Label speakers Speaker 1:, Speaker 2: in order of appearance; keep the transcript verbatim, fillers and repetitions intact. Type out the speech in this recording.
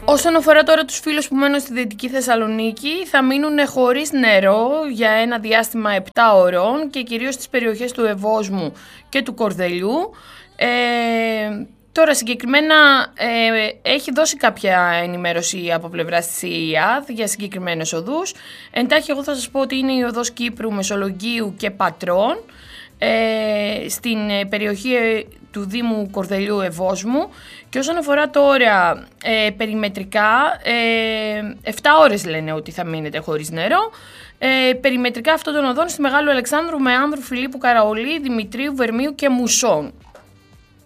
Speaker 1: Όσον αφορά τώρα τους φίλους που μένουν στη Δυτική Θεσσαλονίκη, θα μείνουν χωρίς νερό για ένα διάστημα επτά ωρών και κυρίως στις περιοχές του Ευόσμου και του Κορδελιού. Ε, τώρα συγκεκριμένα ε, έχει δώσει κάποια ενημέρωση από πλευράς της ΕΙΑΔ για συγκεκριμένες οδούς. Εντάχει εγώ θα σας πω ότι είναι η οδός Κύπρου, Μεσολογγίου και Πατρών, ε, στην περιοχή του Δήμου Κορδελιού Ευόσμου, και όσον αφορά τώρα ε, περιμετρικά, ε, επτά ώρες λένε ότι θα μείνετε χωρίς νερό. Ε, περιμετρικά αυτών των οδών στη Μεγάλου Αλεξάνδρου, Μεάνδρου, Φιλίππου, Καραολί, Δημητρίου, Βερμίου και Μουσών.